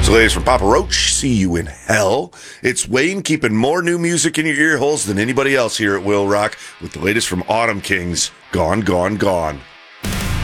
the latest from Papa Roach. See you in hell. It's Wayne keeping more new music in your ear holes than anybody else here at Will Rock with the latest from Autumn Kings. Gone, gone, gone.